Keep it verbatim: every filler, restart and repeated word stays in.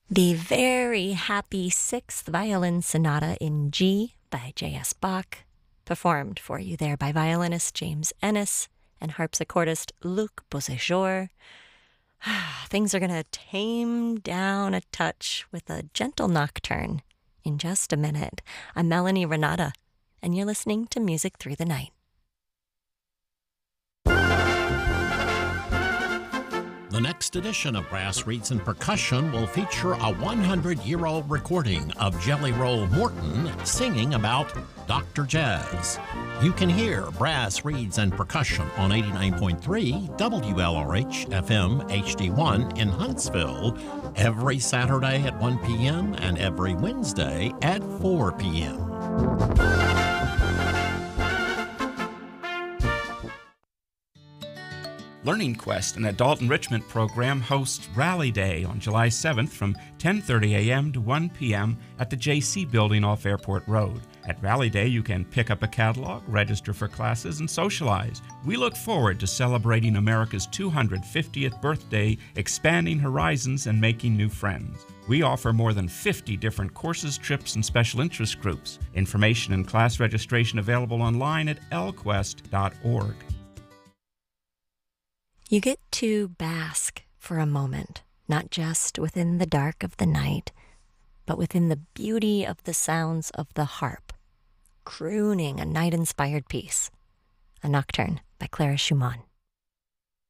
The very happy Sixth Violin Sonata in G by J S. Bach, performed for you there by violinist James Ennis and harpsichordist Luc Beauséjour. Things are going to tame down a touch with a gentle nocturne in just a minute. I'm Melanie Renata, and you're listening to Music Through the Night. The next edition of Brass Reeds and Percussion will feature a hundred-year-old recording of Jelly Roll Morton singing about Doctor Jazz. You can hear Brass Reeds and Percussion on eighty-nine point three W L R H F M H D one in Huntsville every Saturday at one p.m. and every Wednesday at four p.m. Learning Quest, an adult enrichment program, hosts Rally Day on July seventh from ten thirty a.m. to one p.m. at the J C Building off Airport Road. At Rally Day, you can pick up a catalog, register for classes, and socialize. We look forward to celebrating America's two hundred fiftieth birthday, expanding horizons, and making new friends. We offer more than fifty different courses, trips, and special interest groups. Information and class registration available online at L quest dot org. You get to bask for a moment, not just within the dark of the night, but within the beauty of the sounds of the harp, crooning a night-inspired piece, a nocturne by Clara Schumann.